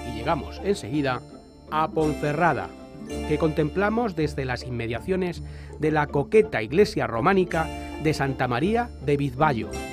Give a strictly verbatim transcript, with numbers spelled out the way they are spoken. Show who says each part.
Speaker 1: y llegamos enseguida a Ponferrada, que contemplamos desde las inmediaciones de la coqueta iglesia románica de Santa María de Bizballo,